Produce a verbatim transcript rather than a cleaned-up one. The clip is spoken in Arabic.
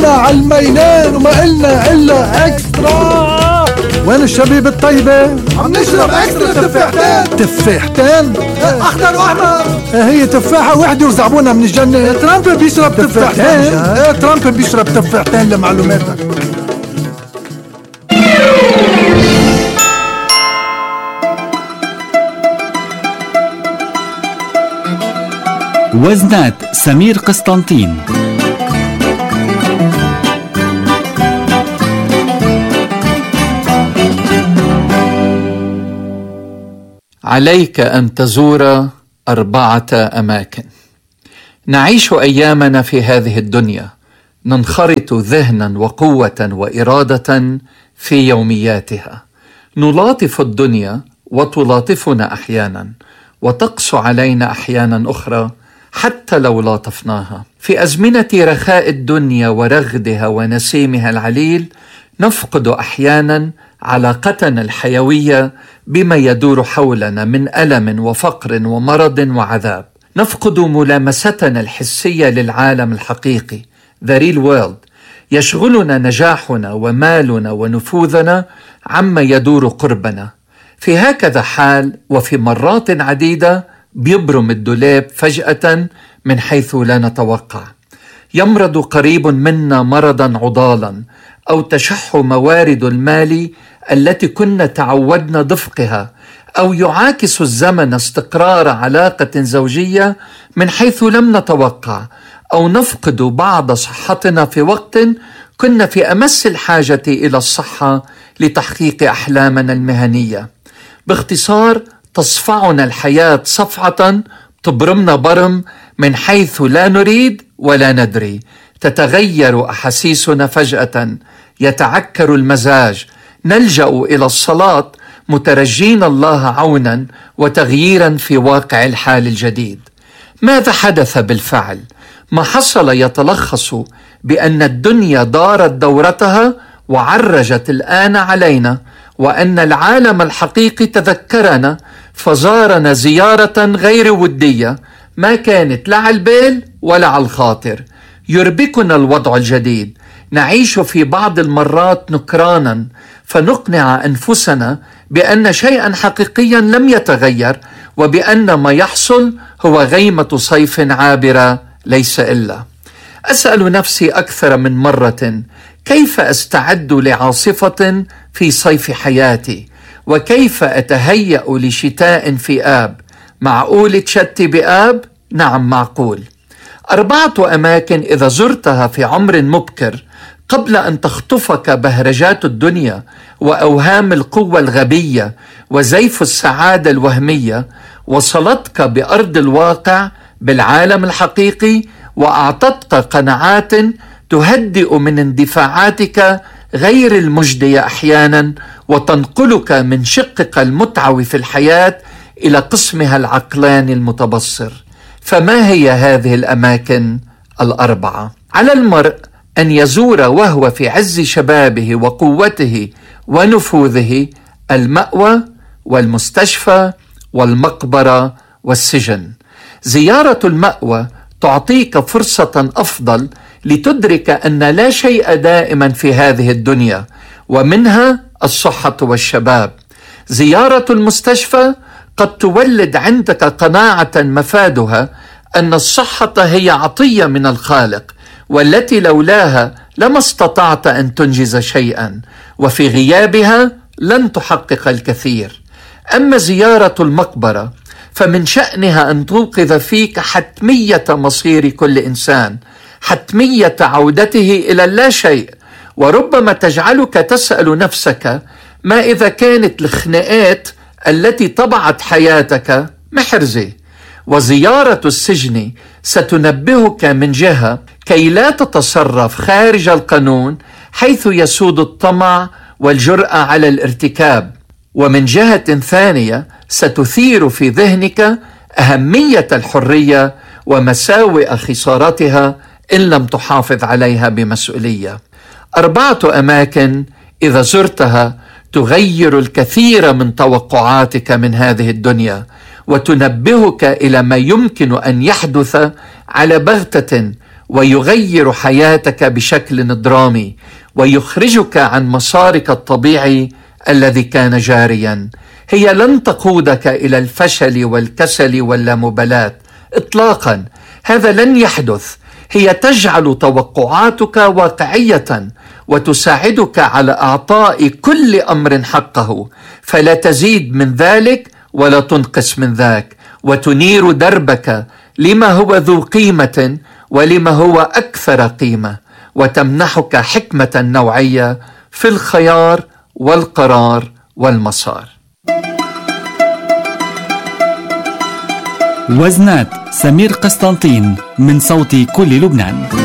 كلنا عالميلان وما قلنا إلا إكسترا. وين الشبيب الطيبة؟ عم نشرب إكسترا تفاحتين. تفاحتين؟ أخضر وأحمر. هي تفاحة وحدة وزعبونا من الجنة. ترامب بيشرب تفاحتين. ترامب بيشرب تفاحتين لمعلوماتك. وزنات سمير قسطنطين. عليك أن تزور أربعة أماكن. نعيش أيامنا في هذه الدنيا، ننخرط ذهنا وقوة وإرادة في يومياتها، نلاطف الدنيا وتلاطفنا أحيانا، وتقسو علينا أحيانا أخرى حتى لو لاطفناها. في أزمنة رخاء الدنيا ورغدها ونسيمها العليل نفقد أحيانا علاقتنا الحيوية بما يدور حولنا من ألم وفقر ومرض وعذاب. نفقد ملامستنا الحسية للعالم الحقيقي The real world. يشغلنا نجاحنا ومالنا ونفوذنا عما يدور قربنا. في هكذا حال وفي مرات عديدة بيبرم الدولاب فجأة من حيث لا نتوقع. يمرض قريب منا مرضا عضالا، أو تشح موارد المال التي كنا تعودنا دفقها، أو يعاكس الزمن استقرار علاقة زوجية من حيث لم نتوقع، أو نفقد بعض صحتنا في وقت كنا في أمس الحاجة إلى الصحة لتحقيق أحلامنا المهنية. باختصار تصفعنا الحياة صفعة، تبرمنا برم من حيث لا نريد ولا ندري. تتغير أحاسيسنا فجأة، يتعكر المزاج، نلجأ إلى الصلاة مترجين الله عونا وتغييرا في واقع الحال الجديد. ماذا حدث بالفعل؟ ما حصل يتلخص بأن الدنيا دارت دورتها وعرجت الآن علينا، وأن العالم الحقيقي تذكرنا فزارنا زيارة غير ودية ما كانت لا على البال ولا على الخاطر. يربكنا الوضع الجديد، نعيش في بعض المرات نكرانا، فنقنع أنفسنا بأن شيئا حقيقيا لم يتغير، وبأن ما يحصل هو غيمة صيف عابرة ليس إلا. أسأل نفسي أكثر من مرة كيف أستعد لعاصفة في صيف حياتي، وكيف أتهيأ لشتاء في آب. معقول تشتي بآب؟ نعم معقول. أربعة أماكن إذا زرتها في عمر مبكر قبل أن تخطفك بهرجات الدنيا وأوهام القوة الغبية وزيف السعادة الوهمية، وصلتك بأرض الواقع بالعالم الحقيقي، وأعطتك قناعات تهدئ من اندفاعاتك غير المجدية أحيانا، وتنقلك من شقك المتعوي في الحياة إلى قسمها العقلاني المتبصر. فما هي هذه الأماكن الأربعة؟ على المرء أن يزور وهو في عز شبابه وقوته ونفوذه المأوى والمستشفى والمقبرة والسجن. زيارة المأوى تعطيك فرصة أفضل لتدرك أن لا شيء دائما في هذه الدنيا، ومنها الصحة والشباب. زيارة المستشفى قد تولد عندك قناعة مفادها أن الصحة هي عطية من الخالق، والتي لولاها لما استطعت أن تنجز شيئا، وفي غيابها لن تحقق الكثير. أما زيارة المقبرة فمن شأنها أن توقظ فيك حتمية مصير كل إنسان، حتمية عودته إلى اللا شيء، وربما تجعلك تسأل نفسك ما إذا كانت الخناقات التي طبعت حياتك محرزة. وزيارة السجن ستنبهك من جهة كي لا تتصرف خارج القانون حيث يسود الطمع والجرأة على الارتكاب، ومن جهة ثانية ستثير في ذهنك أهمية الحرية ومساوئ خسارتها إن لم تحافظ عليها بمسؤولية. أربعة أماكن إذا زرتها تغير الكثير من توقعاتك من هذه الدنيا، وتنبهك إلى ما يمكن أن يحدث على بغتة ويغير حياتك بشكل درامي ويخرجك عن مسارك الطبيعي الذي كان جاريا. هي لن تقودك إلى الفشل والكسل واللامبالاة إطلاقا، هذا لن يحدث. هي تجعل توقعاتك واقعية وتساعدك على إعطاء كل أمر حقه، فلا تزيد من ذلك ولا تنقص من ذاك، وتنير دربك لما هو ذو قيمة ولما هو أكثر قيمة، وتمنحك حكمة نوعية في الخيار والقرار والمسار. وزنات سمير قسطنطين من صوت كل لبنان.